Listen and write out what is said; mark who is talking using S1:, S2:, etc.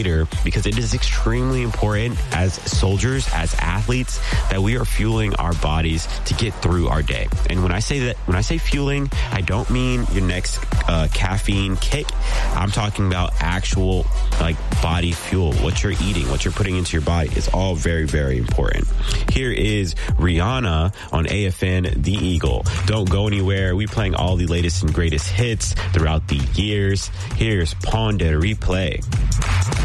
S1: later, because it is extremely important as soldiers, as athletes, that we are fueling our bodies to get through our day. And when I say fueling, I don't mean your next caffeine kick. I'm talking about actual like body fuel. What you're eating, what you're putting into your body is all very, very important. Here is Rihanna on AFN The Eagle. Don't go anywhere. We playing all the latest and greatest hits throughout the years. Here's Pon de Replay.